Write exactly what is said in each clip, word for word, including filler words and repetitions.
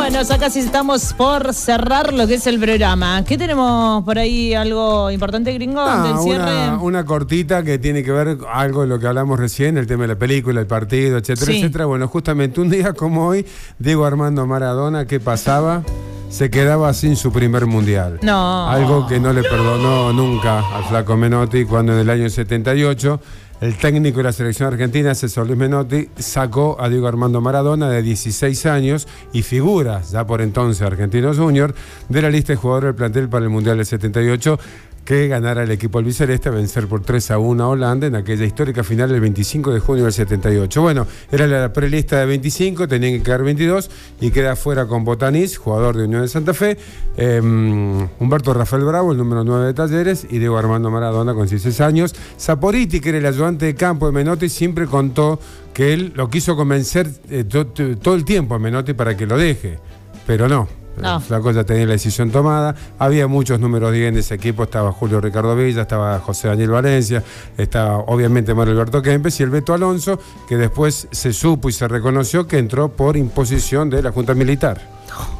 Bueno, ya casi estamos por cerrar lo que es el programa. ¿Qué tenemos por ahí? ¿Algo importante, gringo? Ah, del cierre. Una, una cortita que tiene que ver algo de lo que hablamos recién, el tema de la película, el partido, etcétera, Sí. etcétera. Bueno, justamente un día como hoy, Diego Armando Maradona, ¿qué pasaba? Se quedaba sin su primer mundial. No. Algo que no le perdonó nunca al flaco Menotti cuando en el año setenta y ocho el técnico de la selección argentina, César Luis Menotti, sacó a Diego Armando Maradona de dieciséis años y figura, ya por entonces Argentinos Junior, de la lista de jugadores del plantel para el Mundial del setenta y ocho, que ganara el equipo albiceleste a vencer por tres a uno a Holanda en aquella histórica final el veinticinco de junio del setenta y ocho. Bueno, era la prelista de veinticinco, tenían que quedar veintidós y queda fuera con Botanís, jugador de Unión de Santa Fe, eh, Humberto Rafael Bravo, el número nueve de Talleres, y Diego Armando Maradona con dieciséis años. Saporiti, que era el ayudante de campo de Menotti, siempre contó que él lo quiso convencer eh, to, to, todo el tiempo a Menotti para que lo deje, pero no. No. El flaco ya tenía la decisión tomada. Había muchos números diez en ese equipo. Estaba Julio Ricardo Villa, estaba José Daniel Valencia, estaba obviamente Mario Alberto Kempes y el Beto Alonso, que después se supo y se reconoció que entró por imposición de la Junta Militar.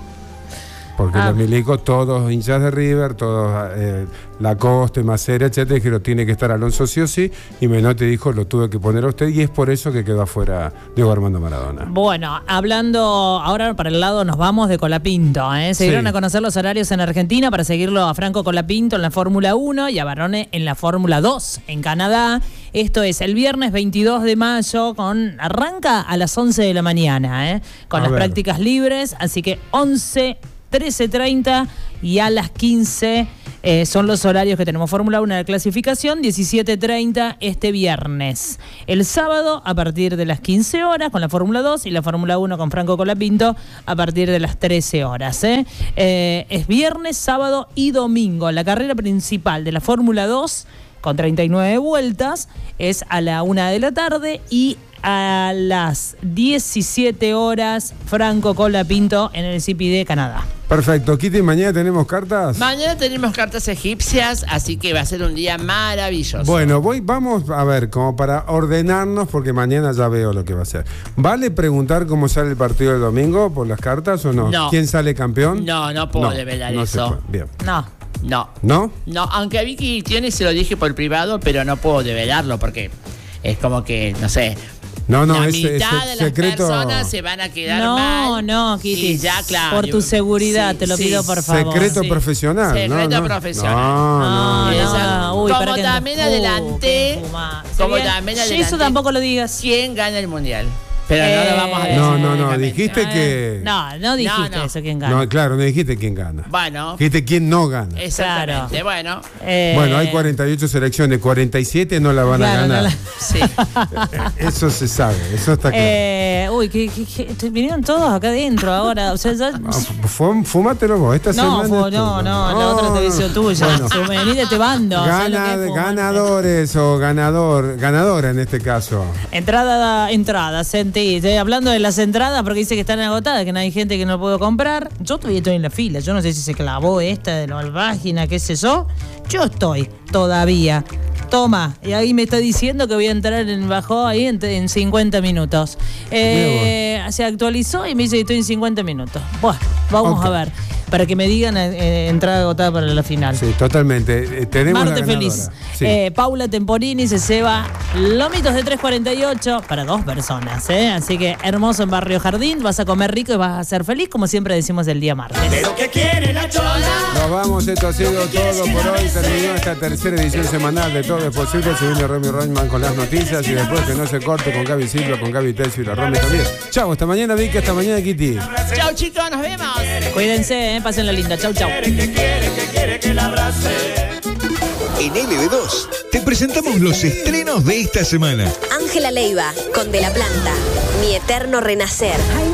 Porque Ah. los milicos, todos hinchas de River, todos eh, Lacoste, Macera, etcétera, dijeron tiene que estar Alonso sí o sí, y Menotti dijo lo tuve que poner a usted, y es por eso que quedó afuera Diego Armando Maradona. Bueno, hablando ahora para el lado, nos vamos de Colapinto. ¿eh? Se Sí. dieron a conocer los horarios en Argentina para seguirlo a Franco Colapinto en la Fórmula uno y a Barone en la Fórmula dos en Canadá. Esto es el viernes veintidós de mayo, con arranca a las once de la mañana, ¿eh? con A las ver. prácticas libres, así que once, trece treinta y a las quince eh, son los horarios que tenemos. Fórmula uno de clasificación, diecisiete treinta este viernes. El sábado a partir de las quince horas con la Fórmula dos y la Fórmula uno con Franco Colapinto a partir de las trece horas. ¿eh? Eh, es viernes, sábado y domingo. La carrera principal de la Fórmula dos con treinta y nueve vueltas es a la una de la tarde y a las diecisiete horas Franco Colapinto en el C P D Canadá. Perfecto, Kitty, mañana tenemos cartas. Mañana tenemos cartas egipcias, así que va a ser un día maravilloso. Bueno, voy, vamos a ver, como para ordenarnos, porque mañana ya veo lo que va a ser. ¿Vale preguntar cómo sale el partido del domingo por las cartas o no? No. ¿Quién sale campeón? No, no puedo develar no se eso. puede. Bien. No. No. ¿No? No, aunque a Vicky tiene, se lo dije por privado, pero no puedo develarlo porque es como que, no sé. No, no, la es, mitad es de las secreto. personas se van a quedar No, mal. no, Kitty. Y ya, claro. Por tu seguridad, Sí, te lo sí, pido por favor. Secreto Sí. profesional. Secreto ¿no? no. profesional. No, no, No, no. Esa- no, uy, como para que también no- adelanté, Uh, fuma. Se como viene- también Eso adelanté, tampoco lo digas. ¿quién gana el mundial? Pero no Eh, lo vamos a decir. No, no, no, públicamente. dijiste que... No, no dijiste No, no. eso, ¿quién gana? No, claro, no dijiste quién gana. Bueno, Dijiste quién no gana. exactamente. Claro. Bueno, Eh, Bueno, hay cuarenta y ocho selecciones, cuarenta y siete no la van claro, a ganar. no la- sí. Eso se sabe, eso está claro. Eh, uy, que, que- que- te- vinieron todos acá adentro ahora. O sea, ya. Ah, fum- Fúmatelo vos, esta No, semana fu- es no, tuya. no, la otra te dice tuya. Bueno. Su- Vení de este bando. ¿sabes lo que Gana- es fumar? ganadores o ganador, ganadora en este caso. Entrada, entrada, sentí. Estoy hablando de las entradas porque dice que están agotadas, que no hay gente que no puedo comprar. Yo todavía estoy en la fila. Yo no sé si se clavó esta de la página, qué sé yo. Yo estoy todavía. Toma, y ahí me está diciendo que voy a entrar en bajó ahí en, en cincuenta minutos. Eh, se actualizó y me dice que estoy en cincuenta minutos. Bueno, vamos Ok. a ver. Para que me digan eh, entrada agotada para la final. Sí, totalmente. Eh, tenemos Marte la feliz. ganadora. Sí. Eh, Paula Temporini se ceba lomitos de tres cuarenta y ocho para dos personas. ¿eh? Así que hermoso en Barrio Jardín. Vas a comer rico y vas a ser feliz, como siempre decimos el día martes. Pero ¿qué quiere la chola? Nos vamos, esto ha sido todo por hoy. Terminó esta tercera edición semanal de Todo es Posible. Se viene Romy Roñman con las noticias y después que no se corte con Gaby Silva, con Gaby Tesio y la Romy también. Chau, hasta mañana, Vicky, hasta mañana, Kitty. Chao, chicos, nos vemos. Cuídense, ¿eh? Pásenla linda. Chau, chau. Que quiere, que quiere que la abrace. En L B dos te presentamos los estrenos de esta semana. Ángela Leiva, con De la Planta, Mi Eterno Renacer.